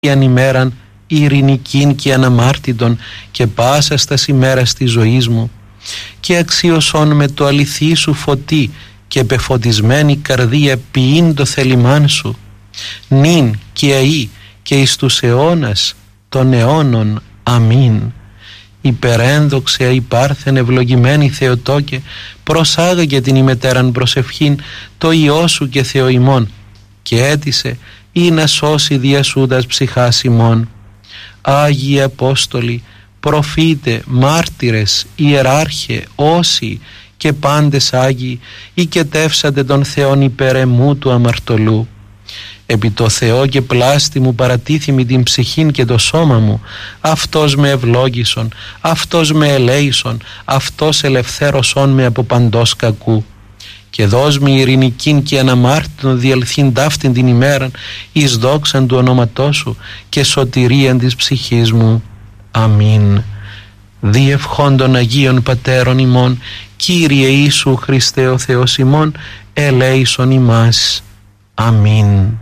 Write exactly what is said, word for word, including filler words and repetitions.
ημέραν ειρηνικήν και αναμάρτητον και πάσα στας ημέρας της ζωής μου, και αξίωσον με το αληθή σου φωτί και πεφωτισμένη καρδία ποιήν το θέλημάν σου, νυν και αεί και εις τους αιώνας των αιώνων. Αμήν. Υπερένδοξε υπάρθεν ευλογημένη Θεοτόκε, προσάγαγε την ημετέραν προσευχήν το Υιό σου και Θεό ημών, και έτησε ή να σώσει διασούτας ψυχάς ημών. Άγιοι Απόστολοι, προφήτε, μάρτυρες, ιεράρχε, όσοι και πάντες Άγιοι, οικετεύσατε τον Θεόν υπέρ εμού του αμαρτωλού. Επί το Θεό και πλάστη μου παρατίθημη την ψυχήν και το σώμα μου, Αυτός με ευλόγησον, Αυτός με ελέησον, Αυτός ελευθέρωσον με από παντός κακού. Και δώσ' μη ειρηνικήν και αναμάρτητον διελθήν ταύτην την ημέραν, εις δόξαν του ονόματός σου και σωτηρίαν της ψυχής μου. Αμήν. Διευχών των Αγίων Πατέρων ημών, Κύριε Ιησού Χριστέ ο Θεός ημών, ελέησον ημάς. Αμήν.